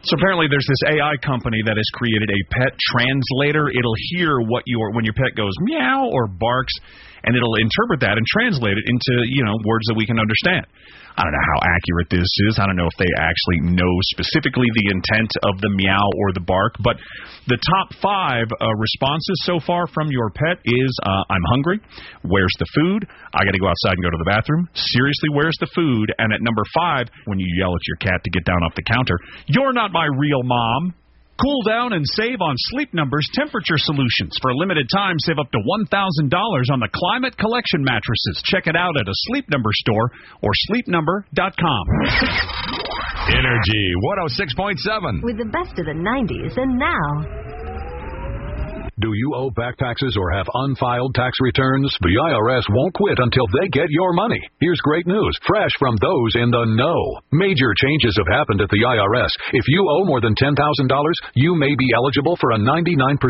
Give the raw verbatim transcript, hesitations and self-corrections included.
So apparently there's this A I company that has created a pet translator. It'll hear what your when your pet goes meow or barks, and it'll interpret that and translate it into, you know, words that we can understand. I don't know how accurate this is. I don't know if they actually know specifically the intent of the meow or the bark, but the top five uh, responses so far from your pet is, uh, I'm hungry, where's the food, I got to go outside and go to the bathroom, seriously, where's the food, and at number five, when you yell at your cat to get down off the counter, you're not my real mom. Cool down and save on Sleep Number's temperature solutions. For a limited time, save up to one thousand dollars on the Climate Collection mattresses. Check it out at a Sleep Number store or sleep number dot com. Energy one oh six point seven. With the best of the nineties and now. Do you owe back taxes or have unfiled tax returns? The I R S won't quit until they get your money. Here's great news, fresh from those in the know. Major changes have happened at the I R S. If you owe more than ten thousand dollars, you may be eligible for a ninety-nine percent